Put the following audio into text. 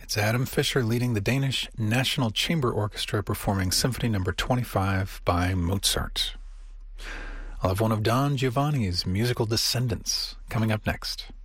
It's Adam Fischer leading the Danish National Chamber Orchestra performing Symphony No. 25 by Mozart. I'll have one of Don Giovanni's musical descendants coming up next.